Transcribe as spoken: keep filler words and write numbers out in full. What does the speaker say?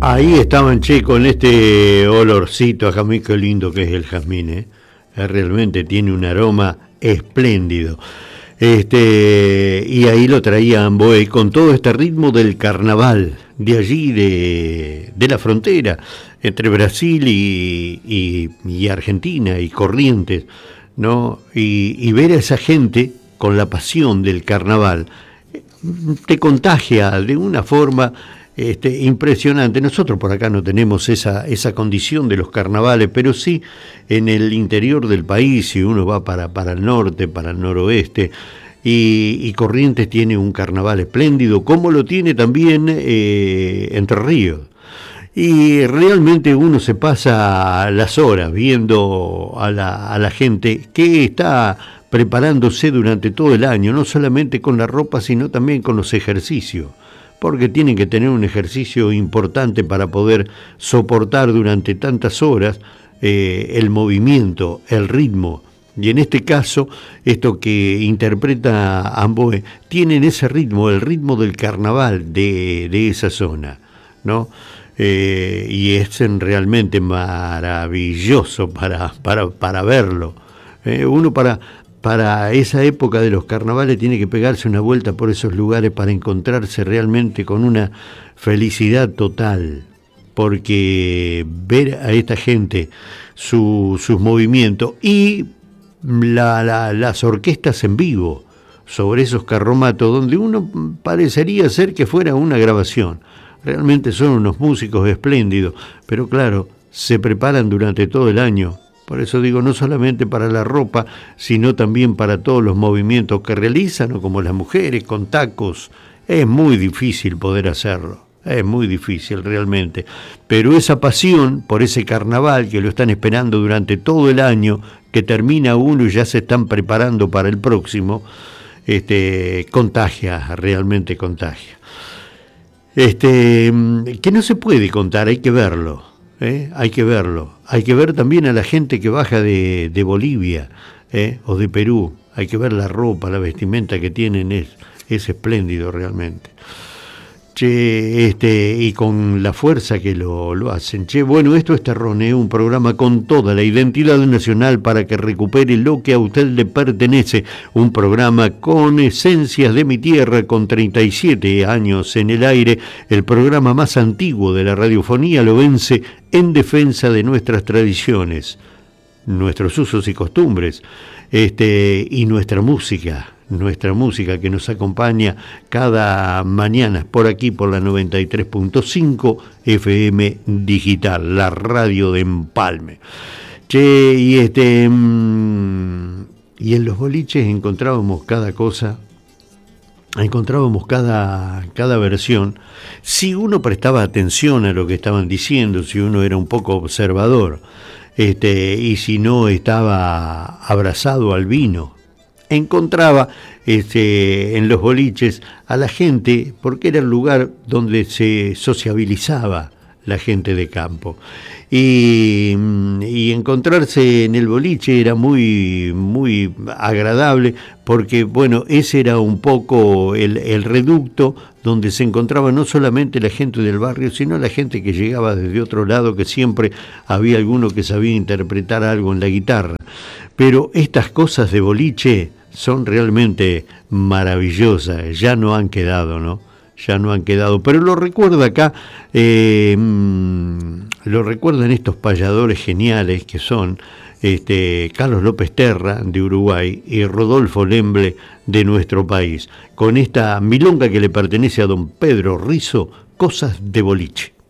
Ahí estaban, che, con este olorcito a jazmín, qué lindo que es el jazmín, ¿eh? Realmente tiene un aroma espléndido. Este, y ahí lo traía Amboé con todo este ritmo del carnaval, de allí, de, de la frontera, entre Brasil y, y, y Argentina y Corrientes, ¿no? Y, y ver a esa gente con la pasión del carnaval te contagia de una forma este, impresionante. Nosotros por acá no tenemos esa, esa condición de los carnavales, pero sí en el interior del país, si uno va para, para el norte, para el noroeste, y, y Corrientes tiene un carnaval espléndido, como lo tiene también eh, Entre Ríos. Y realmente uno se pasa las horas viendo a la, a la gente que está preparándose durante todo el año, no solamente con la ropa, sino también con los ejercicios, porque tienen que tener un ejercicio importante para poder soportar durante tantas horas eh, el movimiento, el ritmo. Y en este caso, esto que interpreta Amboé, tienen ese ritmo, el ritmo del carnaval de, de esa zona, ¿no? Eh, y es realmente maravilloso para, para, para verlo. Eh, uno para... Para esa época de los carnavales tiene que pegarse una vuelta por esos lugares para encontrarse realmente con una felicidad total, porque ver a esta gente, su, sus movimientos y la, la, las orquestas en vivo sobre esos carromatos, donde uno parecería ser que fuera una grabación. Realmente son unos músicos espléndidos, pero claro, se preparan durante todo el año. Por eso digo, no solamente para la ropa, sino también para todos los movimientos que realizan, o como las mujeres con tacos. Es muy difícil poder hacerlo, es muy difícil realmente. Pero esa pasión por ese carnaval que lo están esperando durante todo el año, que termina uno y ya se están preparando para el próximo, este, contagia, realmente contagia. Este, que no se puede contar, hay que verlo. ¿Eh? Hay que verlo, hay que ver también a la gente que baja de, de Bolivia ¿eh? o de Perú, hay que ver la ropa, la vestimenta que tienen, es, es espléndido realmente. Che, este, y con la fuerza que lo, lo hacen. Che, bueno, esto es Terrón, ¿eh? Un programa con toda la identidad nacional para que recupere lo que a usted le pertenece. Un programa con esencias de mi tierra, con treinta y siete años en el aire. El programa más antiguo de la radiofonía lo vence en defensa de nuestras tradiciones, nuestros usos y costumbres, este, y nuestra música. Nuestra música que nos acompaña cada mañana por aquí por la noventa y tres punto cinco F M Digital, la radio de Empalme. Che, y este mmm, y en los boliches encontrábamos cada cosa, encontrábamos cada, cada versión. Si uno prestaba atención a lo que estaban diciendo, si uno era un poco observador, este, y si no estaba abrazado al vino, encontraba este, en los boliches a la gente, porque era el lugar donde se sociabilizaba la gente de campo. Y, y encontrarse en el boliche era muy, muy agradable, porque bueno, ese era un poco el, el reducto donde se encontraba no solamente la gente del barrio, sino la gente que llegaba desde otro lado, que siempre había alguno que sabía interpretar algo en la guitarra. Pero estas cosas de boliche son realmente maravillosas, ya no han quedado, ¿no? Ya no han quedado, pero lo recuerda acá, eh, lo recuerdan estos payadores geniales que son este, Carlos López Terra de Uruguay y Rodolfo Lemble de nuestro país, con esta milonga que le pertenece a don Pedro Rizzo, Cosas de Boliche.